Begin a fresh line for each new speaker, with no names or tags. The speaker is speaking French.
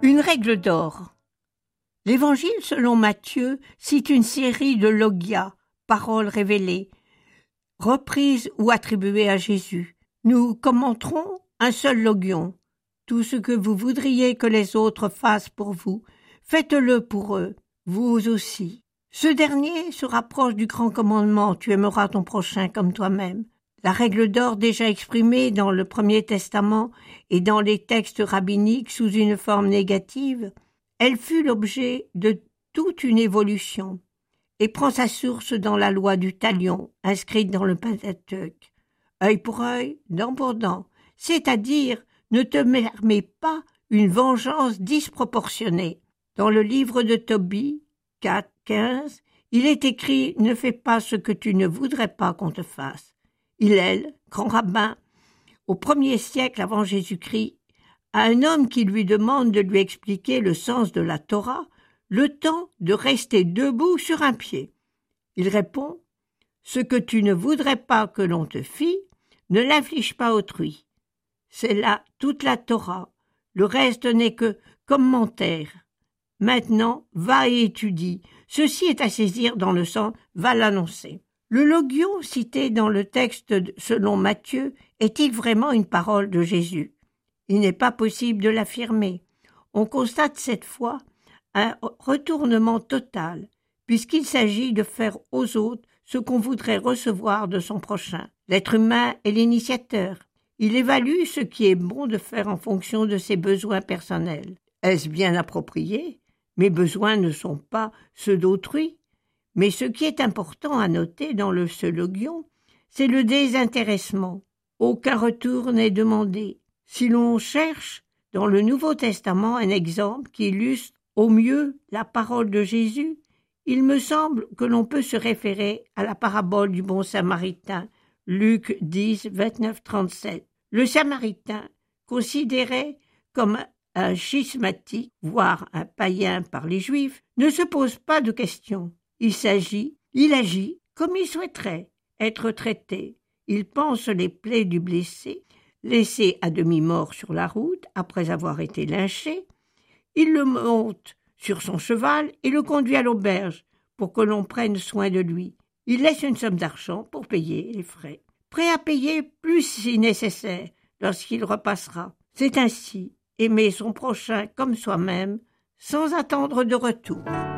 Une règle d'or. L'Évangile selon Matthieu cite une série de logia, paroles révélées, reprises ou attribuées à Jésus. Nous commenterons un seul logion. Tout ce que vous voudriez que les autres fassent pour vous, faites-le pour eux, vous aussi. Ce dernier se rapproche du grand commandement « Tu aimeras ton prochain comme toi-même ». La règle d'or déjà exprimée dans le Premier Testament et dans les textes rabbiniques sous une forme négative, elle fut l'objet de toute une évolution et prend sa source dans la loi du talion, inscrite dans le Pentateuque. Œil pour œil, dent pour dent, c'est-à-dire ne te permets pas une vengeance disproportionnée. Dans le livre de Tobie 4:15, il est écrit « Ne fais pas ce que tu ne voudrais pas qu'on te fasse ». Hillel, grand rabbin, au 1er siècle avant Jésus-Christ, à un homme qui lui demande de lui expliquer le sens de la Torah, le temps de rester debout sur un pied. Il répond « Ce que tu ne voudrais pas que l'on te fît, ne l'inflige pas autrui. C'est là toute la Torah, le reste n'est que commentaire. Maintenant, va et étudie. Ceci est à saisir dans le sens « va l'annoncer ». Le logion cité dans le texte selon Matthieu est-il vraiment une parole de Jésus? Il n'est pas possible de l'affirmer. On constate cette fois un retournement total, puisqu'il s'agit de faire aux autres ce qu'on voudrait recevoir de son prochain. L'être humain est l'initiateur. Il évalue ce qui est bon de faire en fonction de ses besoins personnels. Est-ce bien approprié? Mes besoins ne sont pas ceux d'autrui. Mais ce qui est important à noter dans ce logion, c'est le désintéressement. Aucun retour n'est demandé. Si l'on cherche dans le Nouveau Testament un exemple qui illustre au mieux la parole de Jésus, il me semble que l'on peut se référer à la parabole du bon Samaritain, Luc 10, 29-37. Le Samaritain, considéré comme un schismatique, voire un païen par les Juifs, ne se pose pas de questions. Il agit comme il souhaiterait être traité. Il panse les plaies du blessé, laissé à demi-mort sur la route après avoir été lynché. Il le monte sur son cheval et le conduit à l'auberge pour que l'on prenne soin de lui. Il laisse une somme d'argent pour payer les frais, prêt à payer plus si nécessaire lorsqu'il repassera. C'est ainsi aimer son prochain comme soi-même sans attendre de retour.